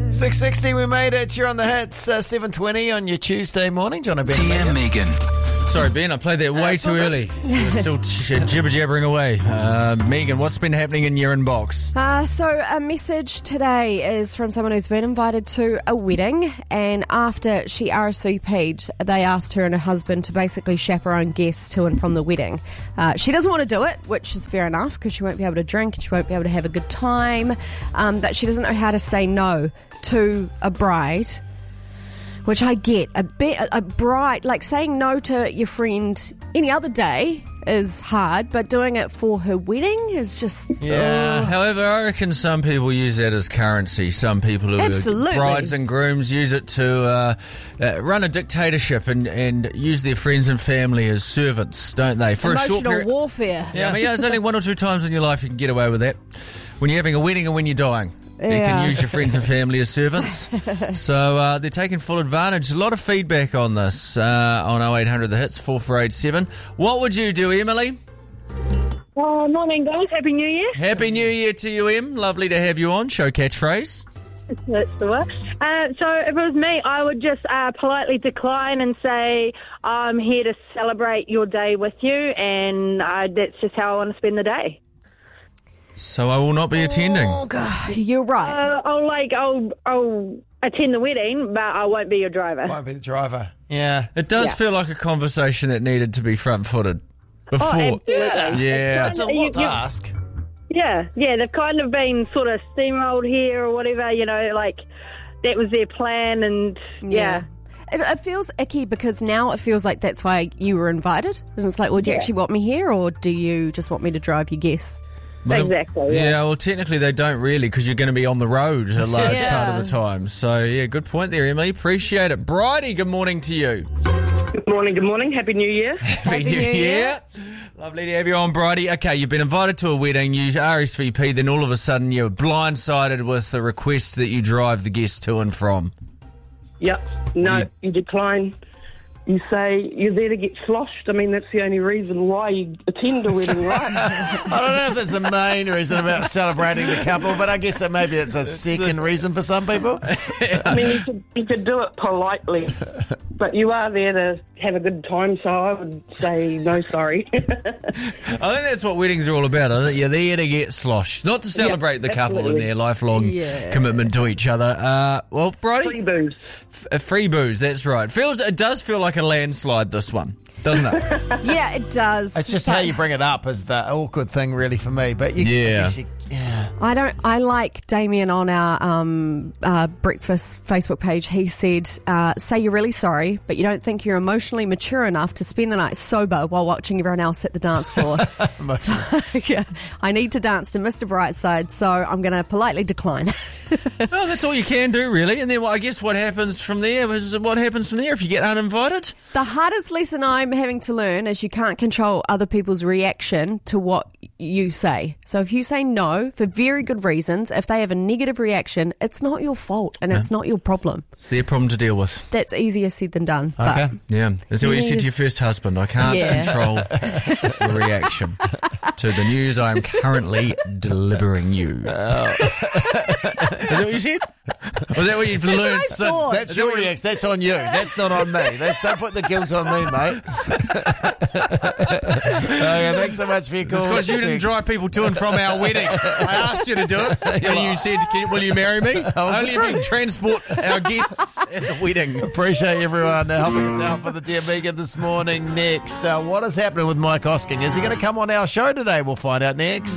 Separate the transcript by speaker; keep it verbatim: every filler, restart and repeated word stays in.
Speaker 1: six sixty, we made it. You're on the hits. Uh, seven twenty on your Tuesday morning. John O'Brien.
Speaker 2: Dear Megan.
Speaker 3: Sorry, Ben, I played that way too early. You were still ch- jibber-jabbering away. Uh, Megan, what's been happening in your inbox?
Speaker 4: Uh, so a message today is from someone who's been invited to a wedding, and after she R S V P'd, they asked her and her husband to basically chaperone guests to and from the wedding. Uh, she doesn't want to do it, which is fair enough, because she won't be able to drink and she won't be able to have a good time, um, but she doesn't know how to say no to a bride, which I get. A bit, a bride, like saying no to your friend any other day is hard, but doing it for her wedding is just...
Speaker 1: Yeah.
Speaker 3: Uh, however, I reckon some people use that as currency. Some people who
Speaker 4: Absolutely.
Speaker 3: are brides and grooms use it to uh, uh, run a dictatorship and, and use their friends and family as servants, don't they? For
Speaker 4: Emotional
Speaker 3: a short period.
Speaker 4: warfare.
Speaker 3: Yeah, I mean, yeah, there's only one or two times in your life you can get away with that. When you're having a wedding and when you're dying. You
Speaker 4: Yeah.
Speaker 3: can use your friends and family as servants. So uh, they're taking full advantage. A lot of feedback on this uh, on oh eight hundred The Hits, four four eight seven. What would you do, Emily?
Speaker 5: Oh, morning, guys. Happy New Year.
Speaker 3: Happy New Year to you, Em. Lovely to have you on. Show catchphrase.
Speaker 5: That's the one. Uh, so if it was me, I would just uh, politely decline and say, I'm here to celebrate your day with you, and uh, that's just how I want to spend the day.
Speaker 3: So I will not be attending.
Speaker 4: Oh, God, you're right.
Speaker 5: Uh, I'll, like, I'll, I'll attend the wedding, but I won't be your driver.
Speaker 1: Won't be the driver. Yeah.
Speaker 3: It does
Speaker 5: Yeah.
Speaker 3: feel like a conversation that needed to be front-footed before.
Speaker 5: Oh, absolutely.
Speaker 3: Yeah.
Speaker 1: That's a
Speaker 5: You-
Speaker 1: lot to
Speaker 5: you-
Speaker 1: ask.
Speaker 5: Yeah, yeah, they've kind of been sort of steamrolled here or whatever, you know, like that was their plan, and yeah.
Speaker 4: It, it feels icky because now it feels like that's why you were invited. And it's like, well, do you
Speaker 5: Yeah.
Speaker 4: actually want me here, or do you just want me to drive your guests?
Speaker 3: Well,
Speaker 5: Exactly,
Speaker 3: Yeah.
Speaker 5: yeah.
Speaker 3: well, technically they don't really because you're going to be on the road a large
Speaker 4: Yeah.
Speaker 3: part of the time. So, yeah, good point there, Emily. Appreciate it. Bridie, good morning to you.
Speaker 6: Good morning, good morning. Happy New Year.
Speaker 3: Happy
Speaker 4: New Year.
Speaker 3: Lovely to have you on, Bridie. Okay, you've been invited to a wedding, you R S V P, then all of a sudden you're blindsided with a request that you drive the guests to and from.
Speaker 6: Yep. No,
Speaker 3: Yeah.
Speaker 6: you decline. You say you're there to get sloshed. I mean, that's the only reason why you attend a wedding, right?
Speaker 1: I don't know if that's the main reason about celebrating the couple, but I guess that maybe it's a second reason for some people.
Speaker 6: I mean, you could, you could do it politely, but you are there to have a good time, so I would say no, sorry.
Speaker 3: I think that's what weddings are all about. I think you're there to get sloshed, not to celebrate the couple and
Speaker 6: absolutely.
Speaker 3: their lifelong
Speaker 4: Yeah.
Speaker 3: commitment to each other. Uh, well, Bridie,
Speaker 6: Free booze.
Speaker 3: f- uh, free booze, that's right. Feels It does feel like a landslide, this one, doesn't it?
Speaker 4: Yeah, it does.
Speaker 1: It's just
Speaker 4: But
Speaker 1: how you bring it up is the awkward thing, really, for me. But you,
Speaker 3: Yeah.
Speaker 1: I guess you, yeah.
Speaker 4: I don't. I like Damien on our um, uh, breakfast Facebook page. He said, uh, "Say you're really sorry, but you don't think you're emotionally mature enough to spend the night sober while watching everyone else at the dance floor." So, yeah, I need to dance to Mister Brightside, so I'm going to politely decline.
Speaker 3: No, that's all you can do, really. And then well, I guess what happens from there is what happens from there if you get uninvited.
Speaker 4: The hardest lesson I'm having to learn is you can't control other people's reaction to what you say. So if you say no for very good reasons, if they have a negative reaction, it's not your fault and it's not your problem.
Speaker 3: It's their problem to deal with.
Speaker 4: That's easier said than done.
Speaker 1: Okay.
Speaker 4: But
Speaker 3: Yeah. Is that what you said to your
Speaker 4: Yes.
Speaker 3: first husband? I can't
Speaker 4: Yeah.
Speaker 3: control the reaction to the news I am currently delivering you. Is that what you said? Was that what you've learned
Speaker 4: what I
Speaker 3: since?
Speaker 4: thought.
Speaker 1: That's your reaction. That's on you. That's not on me. That's don't put the guilt on me, mate. Okay, thanks so much for your call.
Speaker 3: It's because you didn't drive people to and from our wedding. I asked you to do it, and you said, "Can- will you marry me?" Only if you can transport our guests at the wedding.
Speaker 1: Appreciate everyone uh, helping us out for the Dear Megan this morning. Next, uh, what is happening with Mike Osking? Is he going to come on our show today? We'll find out next.